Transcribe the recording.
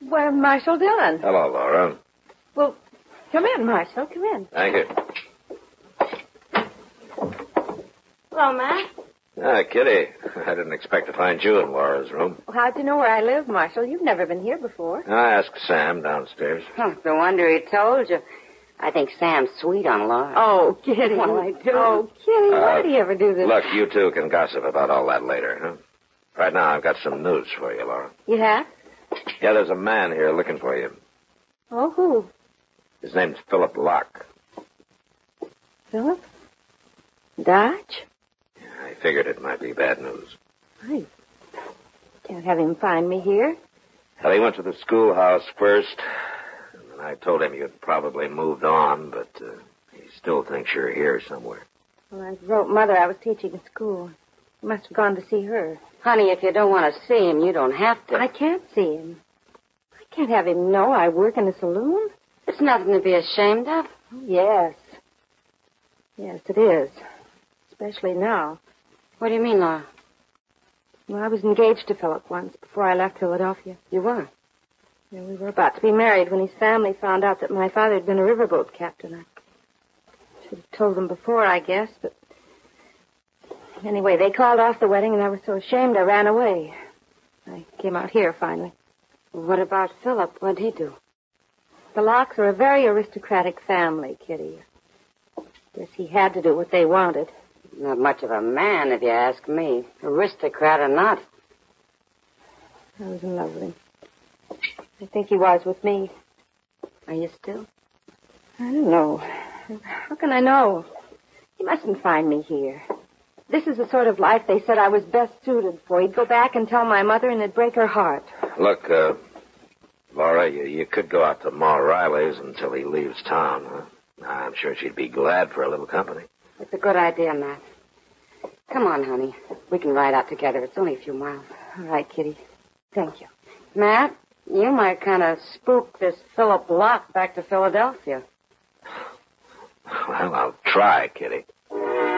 Well, Marshal Dillon. Hello, Laura. Well, come in, Marshal. Come in. Thank you. Hello, Matt. Kitty. I didn't expect to find you in Laura's room. Well, how'd you know where I live, Marshal? You've never been here before. I asked Sam downstairs. No wonder he told you. I think Sam's sweet on Laura. Oh, Kitty. Well, I do. Oh, Kitty, why do you ever do this? Look, you two can gossip about all that later, huh? Right now, I've got some news for you, Laura. You have? Yeah, there's a man here looking for you. Oh, who? His name's Philip Locke. Philip? Dodge? I figured it might be bad news. I can't have him find me here. Well, he went to the schoolhouse first, and I told him you'd probably moved on, but he still thinks you're here somewhere. Well, I wrote Mother I was teaching at school. He must have gone to see her. Honey, if you don't want to see him, you don't have to. I can't see him. I can't have him know I work in a saloon. It's nothing to be ashamed of. Oh, yes. Yes, it is. Especially now. What do you mean, Laura? Well, I was engaged to Philip once before I left Philadelphia. You were? Yeah, we were about to be married when his family found out that my father had been a riverboat captain. I should have told them before, I guess, but... Anyway, they called off the wedding, and I was so ashamed I ran away. I came out here, finally. What about Philip? What'd he do? The Lockes are a very aristocratic family, Kitty. Guess he had to do what they wanted. Not much of a man, if you ask me. Aristocrat or not. I was in love with him. I think he was with me. Are you still? I don't know. How can I know? He mustn't find me here. This is the sort of life they said I was best suited for. He'd go back and tell my mother, and it'd break her heart. Look, Laura, you could go out to Ma Riley's until he leaves town. Huh? I'm sure she'd be glad for a little company. It's a good idea, Matt. Come on, honey. We can ride out together. It's only a few miles. All right, Kitty. Thank you. Matt, you might kind of spook this Philip Locke back to Philadelphia. Well, I'll try, Kitty.